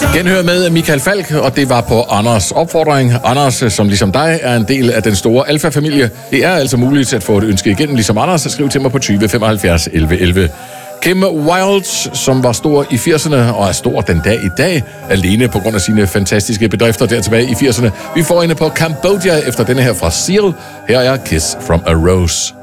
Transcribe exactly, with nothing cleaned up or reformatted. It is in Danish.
Genhør med Michael Falch, og det var på Anders opfordring. Anders, som ligesom dig, er en del af den store Alfa-familie. Det er altså muligt at få et ønske igennem, ligesom Anders. Skriv til mig på tyve femoghalvfjerds elleve elleve. Kim Wilde, som var stor i firserne og er stor den dag i dag, alene på grund af sine fantastiske bedrifter der tilbage i firserne. Vi får hende på Cambodia efter denne her fra Seal. Her er Kiss from a Rose.